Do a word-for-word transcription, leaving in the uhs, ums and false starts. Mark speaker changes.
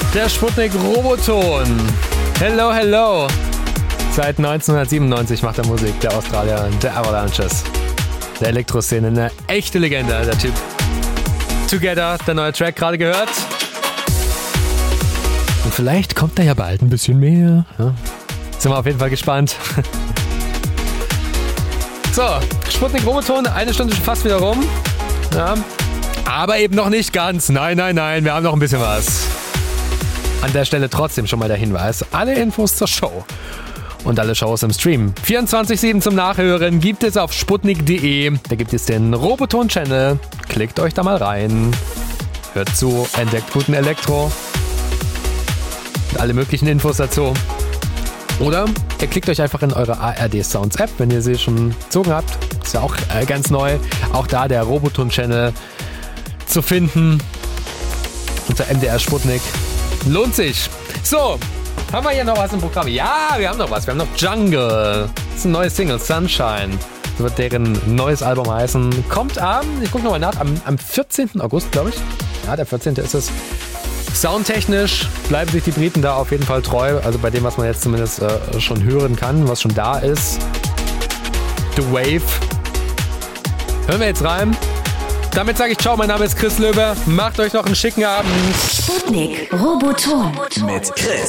Speaker 1: Der Sputnik Roboton. Hello, hello. Seit neunzehnhundertsiebenundneunzig macht er Musik, der Australier, der Avalanches. Der Elektroszene, eine echte Legende, der Typ. Together, der neue Track, gerade gehört. Und vielleicht kommt da ja bald ein bisschen mehr. Ja. Sind wir auf jeden Fall gespannt. So, Sputnik Roboton, eine Stunde schon fast wieder rum. Ja. Aber eben noch nicht ganz. Nein, nein, nein, wir haben noch ein bisschen was. An der Stelle trotzdem schon mal der Hinweis. Alle Infos zur Show und alle Shows im Stream vierundzwanzig sieben zum Nachhören gibt es auf sputnik punkt de. Da gibt es den Roboton-Channel. Klickt euch da mal rein. Hört zu, entdeckt guten Elektro. Und alle möglichen Infos dazu. Oder ihr klickt euch einfach in eure A R D Sounds App, wenn ihr sie schon gezogen habt. Ist ja auch äh, ganz neu. Auch da der Roboton-Channel zu finden. Unter M D R Sputnik. Lohnt sich. So, haben wir hier noch was im Programm? Ja, wir haben noch was. Wir haben noch Jungle. Das ist ein neues Single, Sunshine. So wird deren neues Album heißen. Kommt am, ich gucke nochmal nach, am, am vierzehnten August, glaube ich. Ja, der vierzehnte ist es. Soundtechnisch bleiben sich die Briten da auf jeden Fall treu. Also bei dem, was man jetzt zumindest äh, schon hören kann, was schon da ist. The Wave. Hören wir jetzt rein. Damit sage ich ciao, mein Name ist Chris Löwe. Macht euch noch einen schicken Abend.
Speaker 2: Sputnik Roboton
Speaker 3: mit Chris.